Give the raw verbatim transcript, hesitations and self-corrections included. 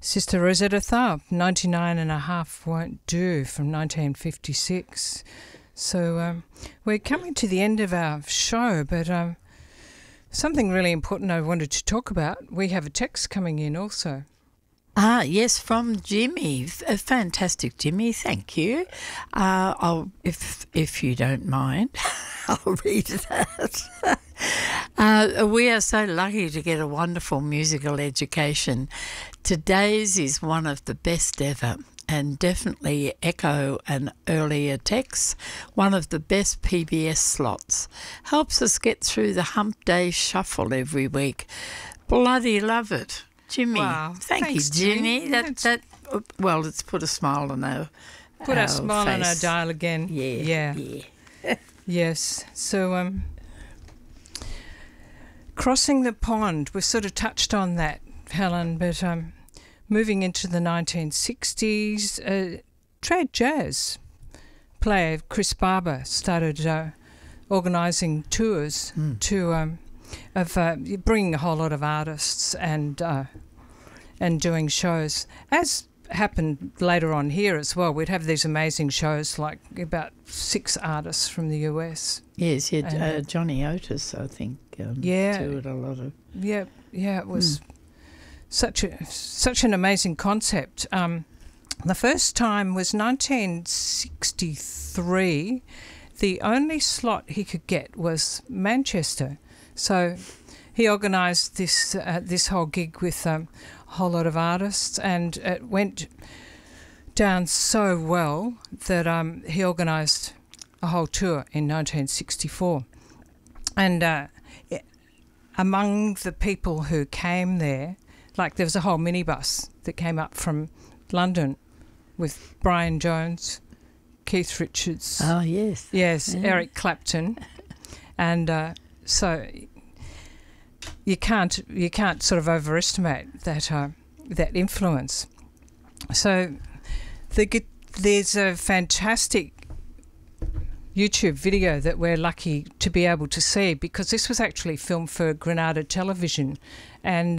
Sister Rosetta Tharpe, ninety-nine and a half Won't Do, from nineteen fifty-six. So um, we're coming to the end of our show, but um, something really important I wanted to talk about. We have a text coming in also. Ah, yes, from Jimmy. F- fantastic, Jimmy. Thank you. Uh, I'll, if if you don't mind, I'll read that. uh, we are so lucky to get a wonderful musical education. Today's is one of the best ever, and definitely echo an earlier text. One of the best P B S slots. Helps us get through the hump day shuffle every week. Bloody love it. Jimmy, Wow. thank Thanks, you, Jimmy. Jimmy. That that well, it's put a smile on our Put our our smile face. on our dial again. Yeah, Yeah. yeah. Yes. So, um, crossing the pond, we've sort of touched on that, Helen, but um, moving into the nineteen sixties, uh, trad jazz player Chris Barber started uh, organising tours Mm. to um, of uh, bringing a whole lot of artists and uh, and doing shows, as happened later on here as well. We'd have these amazing shows, like about six artists from the U S. Yes, yeah, And, uh, uh, Johnny Otis, I think. Um, Yeah. toured a lot of. Yeah, yeah, it was such a such an amazing concept. Um, the first time was nineteen sixty-three. The only slot he could get was Manchester, so he organised this uh, this whole gig with um, a whole lot of artists, and it went down so well that um, he organised a whole tour in nineteen sixty-four, and. Uh, Among the people who came there, like there was a whole minibus that came up from London with Brian Jones, Keith Richards, Oh, yes. yes, Yeah. Eric Clapton, and uh, so you can't you can't sort of overestimate that uh, that influence. So the gu- there's a fantastic YouTube video that we're lucky to be able to see, because this was actually filmed for Granada Television, and